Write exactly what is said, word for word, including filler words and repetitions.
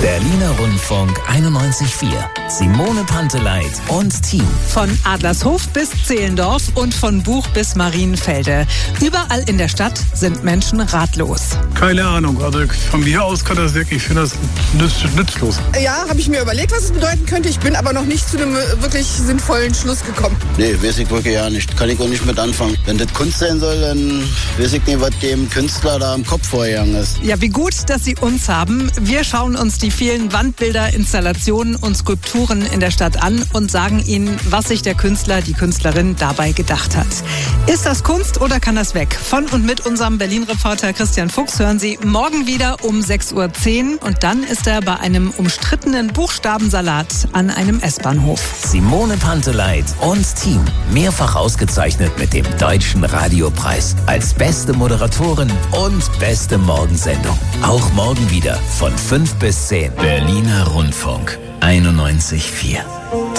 Berliner Rundfunk einundneunzig Komma vier. Simone Panteleit und Team. Von Adlershof bis Zehlendorf und von Buch bis Marienfelde. Überall in der Stadt sind Menschen ratlos. Keine Ahnung, also von mir aus kann das wirklich, ich finde das nütz, nützlos. Ja, habe ich mir überlegt, was es bedeuten könnte. Ich bin aber noch nicht zu einem wirklich sinnvollen Schluss gekommen. Nee, weiß ich wirklich ja nicht. Kann ich auch nicht mit anfangen. Wenn das Kunst sein soll, dann weiß ich nicht, was dem Künstler da im Kopf vorgegangen ist. Ja, wie gut, dass Sie uns haben. Wir schauen uns die vielen Wandbilder, Installationen und Skulpturen in der Stadt an und sagen Ihnen, was sich der Künstler, die Künstlerin dabei gedacht hat. Ist das Kunst oder kann das weg? Von und mit unserem Berlin-Reporter Christian Fuchs hören Sie morgen wieder um sechs Uhr zehn und dann ist er bei einem umstrittenen Buchstabensalat an einem S-Bahnhof. Simone Panteleit und Team. Mehrfach ausgezeichnet mit dem Deutschen Radiopreis als beste Moderatorin und beste Morgensendung. Auch morgen wieder von fünf bis zehn. Berliner Rundfunk einundneunzig Komma vier.